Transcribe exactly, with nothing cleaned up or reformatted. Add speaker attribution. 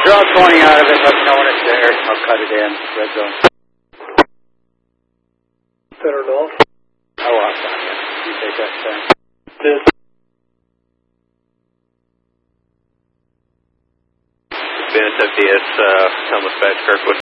Speaker 1: Draw twenty out of it, let me know when it's there. I'll cut it in. Red zone.
Speaker 2: Center north.
Speaker 1: I lost on you. You take that thing.
Speaker 2: This.
Speaker 3: Bennett F D S, uh, Thomas Badge Kirkwood.